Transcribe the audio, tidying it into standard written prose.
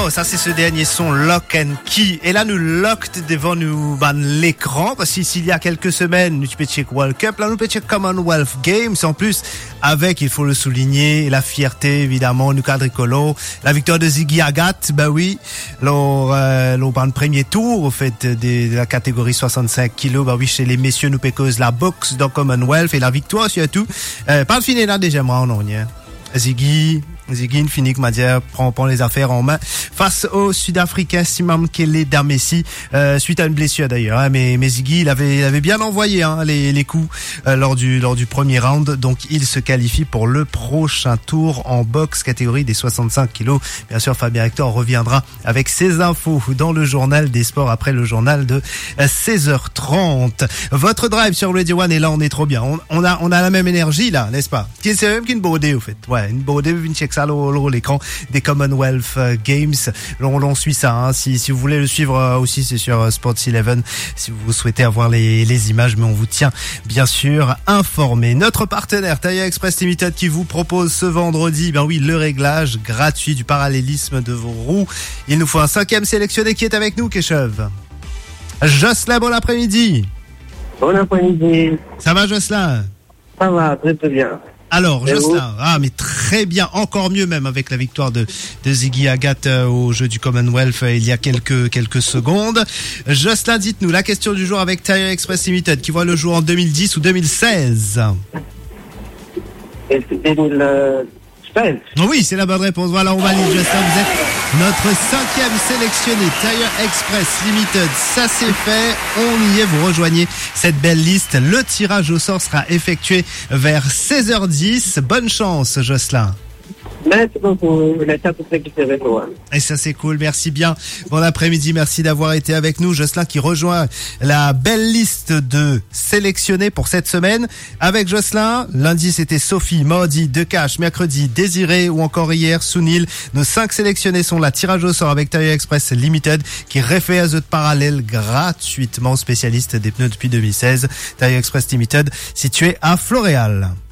Oh, ça c'est ce dernier son Lock and Key. Et là, nous locked devant nous l'écran parce qu'ici, il y a quelques semaines, nous peux check World Cup, là nous peux check Commonwealth Games. En plus, avec, il faut le souligner, la fierté évidemment, nous quadricolo, la victoire de Ziggy Agat, oui, lors premier tour, au fait de la catégorie 65 kilos, oui, chez les messieurs, nous pécose la boxe dans Commonwealth et la victoire surtout. Pas le fini là déjà, moi, on y est. Ziggy, Infinix Madière prend les affaires en main face au Sud-Africain Simam Kele Damessi, suite à une blessure d'ailleurs, hein, mais Ziggy il avait bien envoyé les coups lors du premier round, donc il se qualifie pour le prochain tour en boxe catégorie des 65 kilos. Bien sûr, Fabien Hector reviendra avec ses infos dans le journal des sports après le journal de 16h30. Votre drive sur Radio One, et là on est trop bien, on a la même énergie là, n'est-ce pas? C'est même qu'une bodée au fait, ouais, une bodée, une check ça l'écran des Commonwealth Games. On suit ça, hein. Si vous voulez le suivre aussi, c'est sur Sports 11 si vous souhaitez avoir les images, mais on vous tient bien sûr informé. Notre partenaire Tire Express Limited qui vous propose ce vendredi, le réglage gratuit du parallélisme de vos roues. Il nous faut un 5e sélectionné qui est avec nous, Kécheuv. Jocelyn, bon après-midi. Bon après-midi. Ça va, Jocelyn? Ça va, très très bien. Alors, Jocelyn, mais très bien, encore mieux même avec la victoire de Ziggy Agat au jeu du Commonwealth il y a quelques secondes. Jocelyn, dites-nous la question du jour avec Tire Express Limited qui voit le jour en 2010 ou 2016. Et c'est 2016. Oui, c'est la bonne réponse. Voilà, on valide, Jocelyn. Vous êtes notre 5e sélectionné Tire Express Limited. Ça c'est fait. On y est. Vous rejoignez cette belle liste. Le tirage au sort sera effectué vers 16h10. Bonne chance, Jocelyn. Merci beaucoup. Et ça c'est cool, merci bien. Bon après-midi, merci d'avoir été avec nous. Jocelyn qui rejoint la belle liste de sélectionnés pour cette semaine. Avec Jocelyn, lundi c'était Sophie, mardi Decache, mercredi Désiré ou encore hier Sunil. Nos 5 sélectionnés sont là. Tirage au sort avec Tire Express Limited qui refait à The Parallèle gratuitement, spécialiste des pneus depuis 2016. Tire Express Limited situé à Floréal.